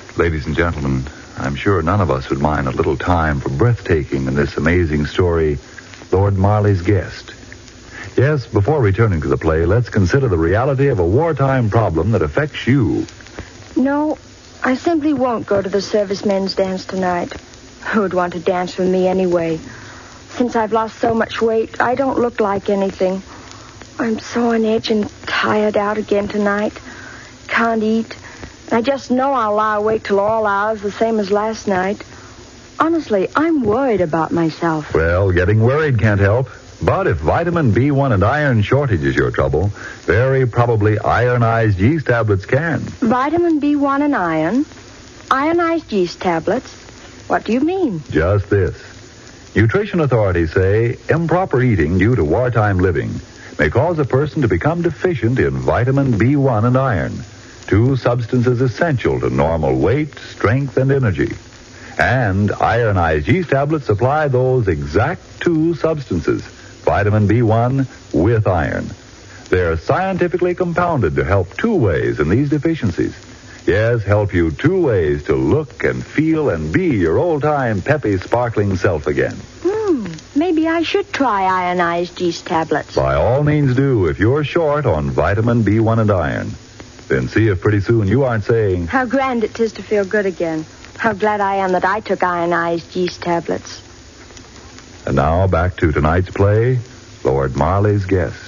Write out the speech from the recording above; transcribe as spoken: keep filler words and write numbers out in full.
Ladies and gentlemen, I'm sure none of us would mind a little time for breathtaking in this amazing story, Lord Marley's Guest. Yes, before returning to the play, let's consider the reality of a wartime problem that affects you. No, I simply won't go to the servicemen's dance tonight. Who would want to dance with me anyway? Since I've lost so much weight, I don't look like anything. I'm so on edge and tired out again tonight. Can't eat. I just know I'll lie awake till all hours, the same as last night. Honestly, I'm worried about myself. Well, getting worried can't help. But if vitamin B one and iron shortage is your trouble, very probably ironized yeast tablets can. Vitamin B one and iron? Ironized yeast tablets? What do you mean? Just this. Nutrition authorities say improper eating due to wartime living may cause a person to become deficient in vitamin B one and iron, two substances essential to normal weight, strength, and energy. And ironized yeast tablets supply those exact two substances, vitamin B one with iron. They're scientifically compounded to help two ways in these deficiencies. Yes, help you two ways to look and feel and be your old-time peppy, sparkling self again. Hmm, maybe I should try ironized yeast tablets. By all means do, if you're short on vitamin B one and iron. Then see if pretty soon you aren't saying, how grand it is to feel good again. How glad I am that I took ironized yeast tablets. And now back to tonight's play, Lord Marley's Guest.